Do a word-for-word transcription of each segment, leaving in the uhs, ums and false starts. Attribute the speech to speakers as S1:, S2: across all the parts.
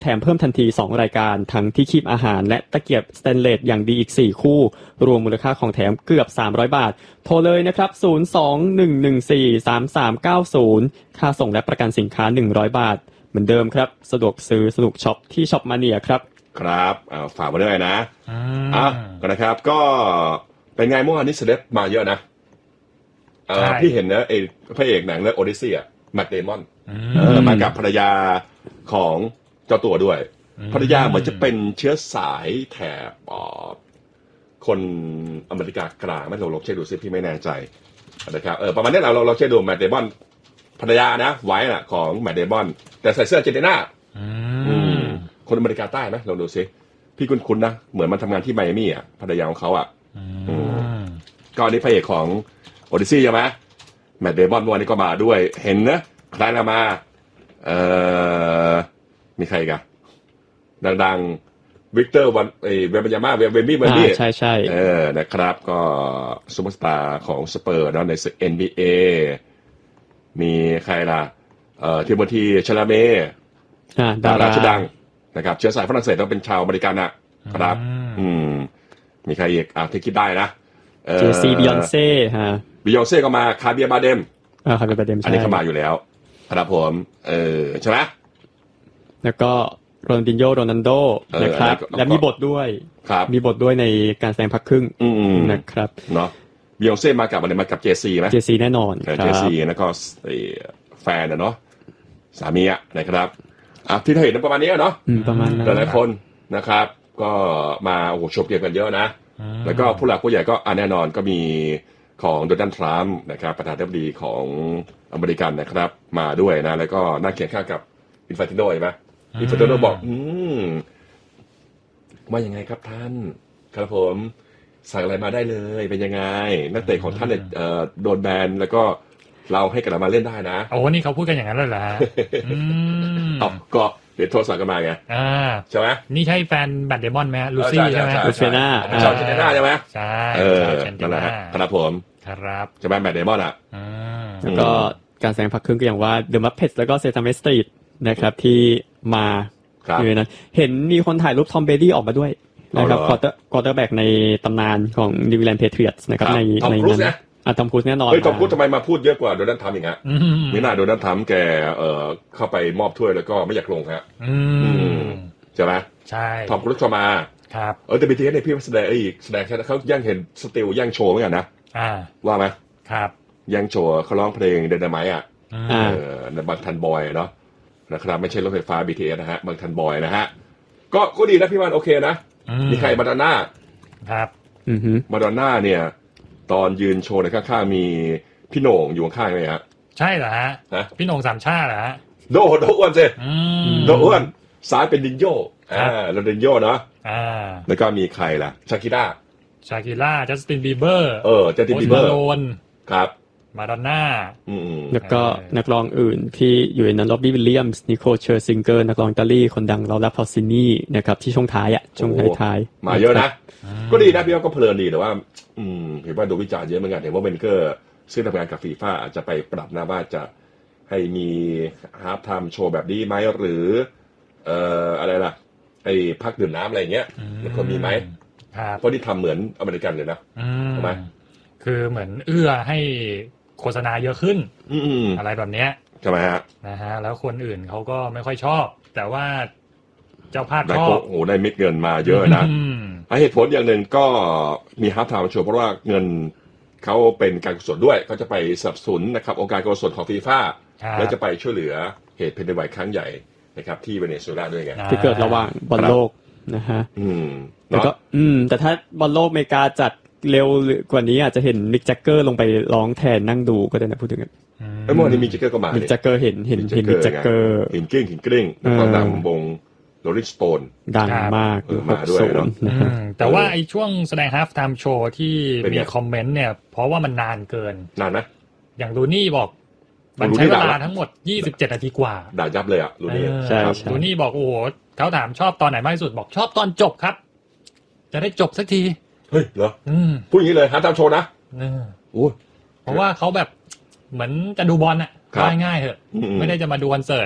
S1: แถมเพิ่มทันทีสองรายการทั้งที่คีบอาหารและตะเกียบสแตนเลสอย่างดีอีกสี่คู่รวมมูลค่าของแถมเกือบสามร้อยบาทโทรเลยนะครับศูนย์ สอง หนึ่ง หนึ่ง สี่ สาม สาม เก้า ศูนย์ค่าส่งและประกันสินค้าหนึ่งร้อยบาทเหมือนเดิมครับสะดวกซื้อสนุกช็อปที่ช็อปมาเนียครับ
S2: ครับอ่าฝากมาด้วยนะอ่ะนะครับก็เป็นไงเมื่อวานนี้เสด็จมาเยอะนะอ่าพี่เห็นนะไอ้พระเอกหนังเรื่องโอดิซีอ่ะแมทเดมอนเออมากับภรรยาของเจ้าตัวด้วยภรรยาเหมือนจะเป็นเชื้อสายแถบคนอเมริกากลางไม่ลองลองเช็คดูซิพี่ไม่แน่ใจนะครับเออประมาณนี้เราเราเราเช็คดูแมทเดมอนภรรยานะไว้น่ะของแมทเดมอนแต่ใส่เสื้อเจเนน่าคนอเมริกาใต้ไหมลองดูซิพี่คุ้นๆนะเหมือนมันทำงานที่ไมอามี่อ่ะภรรยาของเขาอ่ะก็นี่พระเอกของโอดิซีใช่ไหมแมทเดมอนวันนี้ก็มาด้วยเห็นนะใครละมาเอ่อมีใครกันดังๆวิกเตอร์วันเอเวมยาม่าเวมบี้มันนี่
S1: ใช่ใช่
S2: เออนะครับก็ซูเปอร์สตาร์ของสเปอร์เนาะในศึก เอ็น บี เอ มีใครล่ะเอ่อทิโมธีชาลาเม่ดาราชื่อดังนะครับเชื้อสายฝรั่งเศสต้องเป็นชาวอเมริกันนะครับอืมมีใครอีกอ่ะที่คิดได้นะ
S1: เจซีบิยอนเซ่ฮะ
S2: บิยอนเซ่ก็มาคาเบียบาเดม
S1: อ่าคาเบียบาเดม
S2: อันนี้ก็มาอยู่แล้วครับผมเออใช่ไหม
S1: แล้วก็โรนัลดินโญ่โรนัลโดนะครับและมีบทด้วยมีบทด้วยในการแสดงพักครึ่งนะครับ
S2: เนาะบิยอนเซ่มากับอะไรมากับเจซีไหม
S1: เจซีแน่นอน
S2: เจซีแล้วก็แฟนนะเนาะสามีอ่ะนะครับอ่ะที่เห็นประมาณนี้เนาะ
S1: ประมาณนั้น
S2: หลายคนนะครับก็มาโอ้โหชมเกมกันเยอะนะแล้วก็ผู้หลักผู้ใหญ่ก็แน่นอนก็มีของโดนัลด์ทรัมป์นะครับประธานาธิบดีของอเมริกันนะครับมาด้วยนะแล้วก็นั่งเคียงข้างกับอินฟานติโนใช่ไหมอินฟานติโนบอกอืมว่ายังไงครับท่านครับผมสั่งอะไรมาได้เลยเป็นยังไงนักเตะของท่านเนี่ยโดนแบนแล้วก็เราให้กลับมาเล่นได้นะ
S3: โอ้นี่เขาพูดกันอย่างนั้นเลยเหรออื
S2: มอ๋อก็เดี๋ยวโทรสั่งกันมาไง
S3: อ่า
S2: ใช่ไหม
S3: นี่ใช่แฟนแบทเดมอนไหมลูซี่ใช่ไหม
S1: ลูเซน่า
S2: ชาวเจเนน่าใช่ไหม
S3: ใช่
S2: เออนั่นแหละครับผม
S3: ครับ
S2: จะแบทเดมอนอ่ะ
S1: แล้วก็การแสดงพักครึ่งก็อย่างว่าเดอะมัพเพตแล้วก็เซซามสตรีทนะครับที่มาอยู่ในนั้นเห็นมีคนถ่ายรูปทอมเบดี้ออกมาด้วยนะครับควอเตอร์ควอเตอร์แบ็กในตำนานของนิวซีแลนด์เพเทรียตส์นะครับในในนั้นอ่ะทอมครูซแน่นอน
S2: เฮ้ยทอมครูซทำไมมาพูดเยอะกว่าโดนัลด์ทรัมป์อีกฮะมีหน้าโดนัลด์ทรัมป์แกเอ่อเข้าไปมอบถ้วยแล้วก็ไม่อยากลงฮะใช่ไหม
S3: ใช่
S2: ทอมครูซเข้ามา
S3: ครับ
S2: เออแต่บีทีเอสในพี่แสดงอีกแสดงเขาแย่งเห็นสติลแย่งโชว์เหมือนกันนะ
S3: อ่า
S2: ว่าไหม
S3: ครับ
S2: แย่งโชว์เขาร้องเพลงเดนไมท์อ่ะเออในบางทันบอยเนาะนะครับไม่ใช่รถไฟฟ้า บี ที เอส นะฮะบางทันบอยนะฮะก็ก็ดีนะพี่วันโอเคนะมีใครมาดอนน่า
S3: ครับ
S2: มาดอนน่าเนี่ยตอนยืนโชว์ในข้างๆมีพี่โหน่งอยู่ข้างๆไหมฮะ
S3: ใช่เหรอฮะพี่โหน่งสามชาติเหรอฮะ
S2: โดโดอ้วนสิโดอ้วนซ้ายเป็นดินโญ่อ่าโรดินโญ่เนาะ
S3: อ่า
S2: แล้วก็มีใครล่ะชาคิร่า
S3: ชาคิร่าจัสตินบีเบอร์
S2: เออจัสตินบีเบอร์
S3: โอน
S2: ครับ
S3: มาดอนน่า
S1: แล้วก็นักร้องอื่นที่อยู่ในนั้นล็อบบี้วิลเลียมส์นิโคลเชอร์ซิงเกอร์นักร้องอิตาลีคนดังลอร่าพอซินี่นะครับที่ช่วงท้ายอ่ะช่วงท้าย
S2: ๆมาเยอะนะก็ดีนะพี่ว่าก็เพลินดีแต่ว่าอืมเห็นว่าดูวิจารณ์เยอะเหมือนกันเห็นว่าเวนเกอร์ซึ่งทำงานกับฟีฟ่าอาจจะไปปรับนะว่าจะให้มีฮาล์ฟไทม์โชว์แบบนี้ไหมหรือเอ่ออะไรล่ะไอ้พักดื่มน้ำอะไรเงี้ยมันควรมีไหมเพราะที่ทำเหมือนอเมริกันเลยนะ
S3: ใช่ไหมคือเหมือนเอื้อให้โฆษณาเยอะขึ้นอะไรแบบเนี้ย
S2: ใช่ไหมฮะ
S3: นะฮะแล้วคนอื่นเขาก็ไม่ค่อยชอบแต่ว่าเจ้าภาพชอบ
S2: โอ้โหได้เม็ดเงินมาเยอะนะเหตุผลอย่างหนึ่งก็มีฮาล์ฟไทม์โชว์เพราะว่าเงินเขาเป็นการกุศลด้วยเขาจะไปสนับสนุนนะครับองค์การกุศลของฟีฟ่าและจะไปช่วยเหลือเหตุแผ่นดินไหวครั้งใหญ่นะครับที่เวเนซุเอลาด้วยไง
S1: ที่เกิดระหว่างบอลโลกนะฮะแล้วก็อืมแต่ถ้าบอลโลกอเมริกาจัดเร็วกว่านี้อาจจะเห็นมิกแจ็คเกอร์ลงไปร้องแทนนั่งดูก็ได้นะพูดถึงกัน
S2: เมื่อวานนี้มิกแจ็คเกอร์ก็มา
S1: มิกแจ็คเกอร์เห็นเห็นเห็นมิกแจ็คเกอร์
S2: เห็นกลิ้งเห็นกลิ้งแล้วก็ดังวงโรลลิ่งสโตน
S1: ดังมาก
S2: มาด้วยเนาะ
S3: แต่ว่าไอ้ช่วงแสดงฮาล์ฟไทม์โชว์ที่มีคอมเมนต์เนี่ยเพราะว่ามันนานเกิน
S2: นานไหม
S3: อย่างลูนี่บอกมันใช้เวลาทั้งหมดยี่สิบเจ็ดนาทีกว่า
S2: ด่ายับเลยอ่ะลูนี่
S1: ใช่
S3: ลูนี่บอกโอ้โหเขาถามชอบตอนไหนมากที่สุดบอกชอบตอนจบครับจะได้จบสักที
S2: เฮ้ยเหรอพูดอย่างนี้เลยฮาร์ทไทม์โชว์นะ
S3: โอ้เพราะว่าเขาแบบเหมือนจะดูบอลอ่ะง่ายๆเถอะไม่ได้จะมาดูคอนเสิร์ต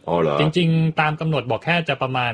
S2: อ๋อเหรอ
S3: จริงๆตามกำหนดบอกแค่จะประมาณ